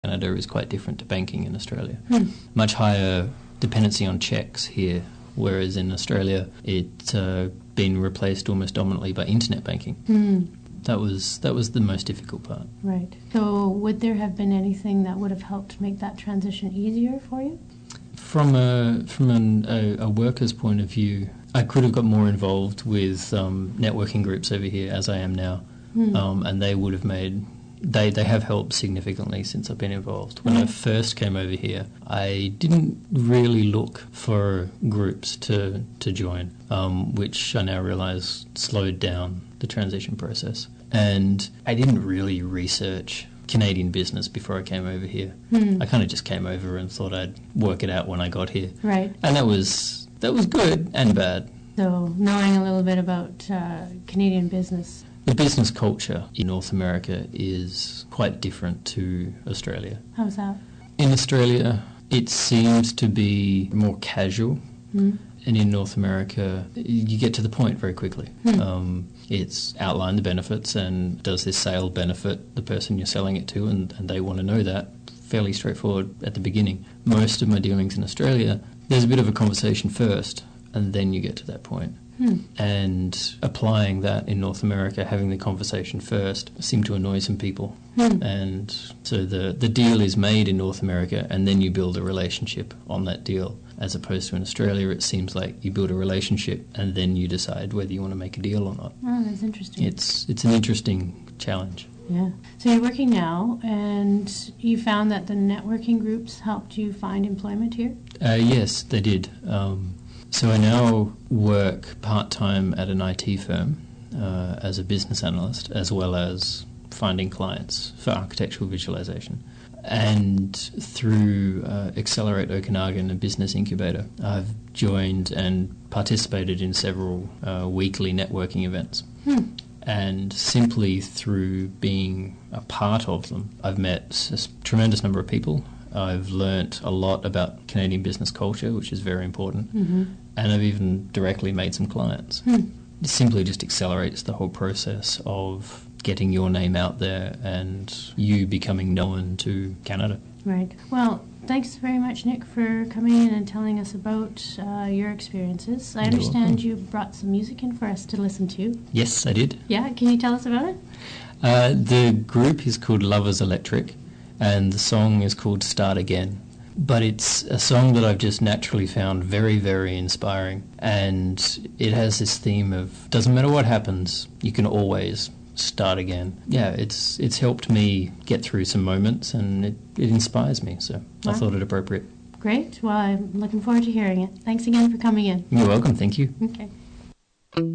Canada is quite different to banking in Australia. Much higher dependency on cheques here, whereas in Australia it's been replaced almost dominantly by internet banking. That was the most difficult part. Right. So would there have been anything that would have helped make that transition easier for you? From a worker's point of view, I could have got more involved with networking groups over here, as I am now, and they would have made... They have helped significantly since I've been involved. When I first came over here, I didn't really look for groups to join, which I now realise slowed down the transition process. And I didn't really research Canadian business before I came over here. I kind of just came over and thought I'd work it out when I got here. Right. And that was good and bad. So knowing a little bit about Canadian business. The business culture in North America is quite different to Australia. How's that? In Australia, it seems to be more casual, and in North America, you get to the point very quickly. It's outline the benefits, and does this sale benefit the person you're selling it to, and they want to know that. Fairly straightforward at the beginning. Most of my dealings in Australia, there's a bit of a conversation first, and then you get to that point. And applying that in North America, having the conversation first, seemed to annoy some people. And so the deal is made in North America, and then you build a relationship on that deal. As opposed to in Australia, it seems like you build a relationship and then you decide whether you want to make a deal or not. Oh, that's interesting. It's an interesting challenge. Yeah. So you're working now, and you found that the networking groups helped you find employment here? Yes, they did. So I now work part-time at an IT firm as a business analyst, as well as finding clients for architectural visualization. And through Accelerate Okanagan, a business incubator, I've joined and participated in several weekly networking events. And simply through being a part of them, I've met a tremendous number of people. I've learnt a lot about Canadian business culture, which is very important, and I've even directly made some clients. It simply just accelerates the whole process of getting your name out there and you becoming known to Canada. Right. Well, thanks very much, Nick, for coming in and telling us about your experiences. I understand you brought some music in for us to listen to. Yes, I did. Yeah, can you tell us about it? The group is called Lovers Electric, and the song is called Start Again. But it's a song that I've just naturally found very, very inspiring. And it has this theme of, doesn't matter what happens, you can always start again. Yeah, it's helped me get through some moments, and it inspires me, so I thought it appropriate. Great. Well, I'm looking forward to hearing it. Thanks again for coming in. You're welcome, thank you. Okay.